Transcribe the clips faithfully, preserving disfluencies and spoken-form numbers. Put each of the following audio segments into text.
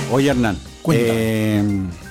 Oye, Hernán, eh,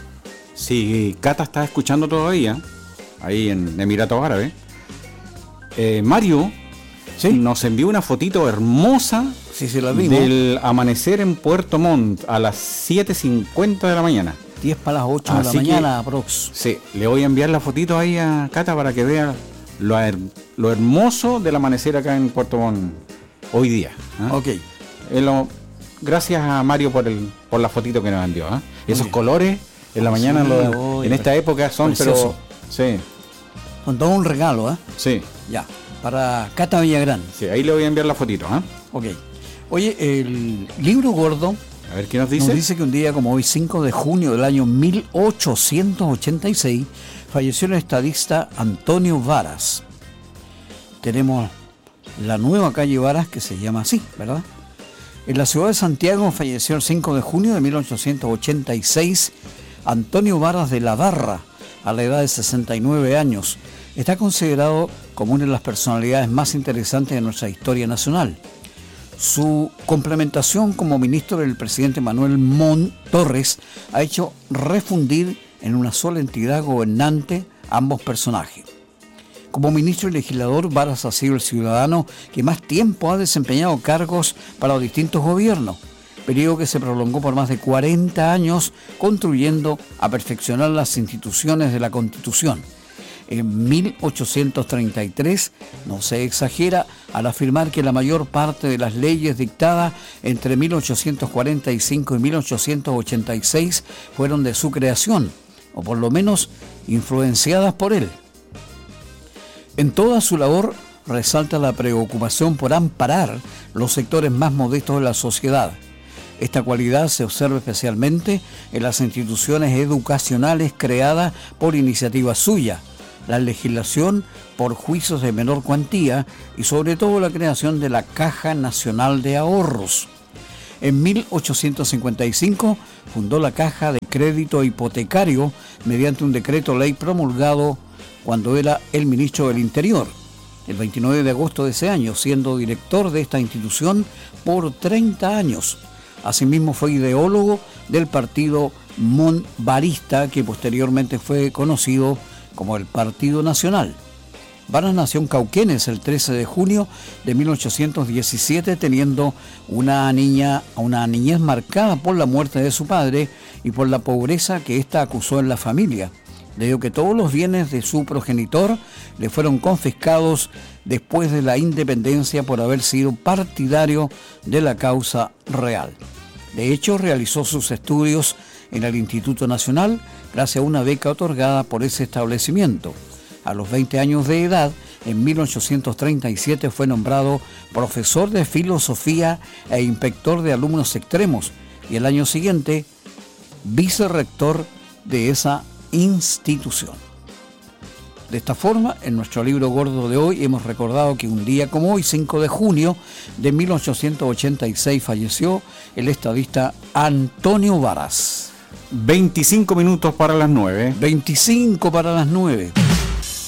si Cata está escuchando todavía, ahí en Emiratos Árabes, eh, Mario ¿sí? nos envió una fotito hermosa sí, sí, la vimos. Del amanecer en Puerto Montt a las siete cincuenta de la mañana. diez para las ocho de la mañana, aprox. Sí, le voy a enviar la fotito ahí a Cata para que vea lo, her lo hermoso del amanecer acá en Puerto Montt hoy día. ¿eh? Ok. Eh, lo, gracias a Mario por el por la fotito que nos envió. ¿eh? Esos bien. Colores en la mañana, sí, lo, hoy, en esta época son, precioso. Pero sí. Son todo un regalo, ¿eh? Sí. Ya, para Cata Villagrán. Sí, ahí le voy a enviar la fotito. ¿eh? Ok. Oye, el libro gordo. A ver, ¿qué nos dice? Nos dice que un día como hoy, cinco de junio del año mil ochocientos ochenta y seis, falleció el estadista Antonio Varas. Tenemos la nueva calle Varas, que se llama así, ¿verdad? En la ciudad de Santiago falleció el cinco de junio de mil ochocientos ochenta y seis Antonio Varas de la Barra, a la edad de sesenta y nueve años. Está considerado como una de las personalidades más interesantes de nuestra historia nacional. Su complementación como ministro del presidente Manuel Montt Torres ha hecho refundir en una sola entidad gobernante ambos personajes. Como ministro y legislador, Varas ha sido el ciudadano que más tiempo ha desempeñado cargos para los distintos gobiernos, periodo que se prolongó por más de cuarenta años, contribuyendo a perfeccionar las instituciones de la Constitución. En mil ochocientos treinta y tres no se exagera al afirmar que la mayor parte de las leyes dictadas entre mil ochocientos cuarenta y cinco y mil ochocientos ochenta y seis fueron de su creación, o por lo menos influenciadas por él. En toda su labor resalta la preocupación por amparar los sectores más modestos de la sociedad. Esta cualidad se observa especialmente en las instituciones educacionales creadas por iniciativa suya, la legislación por juicios de menor cuantía y sobre todo la creación de la Caja Nacional de Ahorros. En mil ochocientos cincuenta y cinco fundó la Caja de Crédito Hipotecario mediante un decreto ley promulgado cuando era el ministro del Interior, el veintinueve de agosto de ese año, siendo director de esta institución por treinta años. Asimismo fue ideólogo del partido monttvarista, que posteriormente fue conocido como el Partido Nacional. Varas nació en Cauquenes el trece de junio de mil ochocientos diecisiete, teniendo una niña, una niñez marcada por la muerte de su padre y por la pobreza que ésta acusó en la familia, debido a que todos los bienes de su progenitor le fueron confiscados después de la independencia por haber sido partidario de la causa real. De hecho, realizó sus estudios en el Instituto Nacional gracias a una beca otorgada por ese establecimiento. A los veinte años de edad, en mil ochocientos treinta y siete fue nombrado profesor de filosofía e inspector de alumnos extremos y el año siguiente vicerrector de esa institución. De esta forma, en nuestro libro gordo de hoy hemos recordado que un día como hoy, cinco de junio de mil ochocientos ochenta y seis, falleció el estadista Antonio Varas. veinticinco minutos para las nueve. veinticinco para las nueve.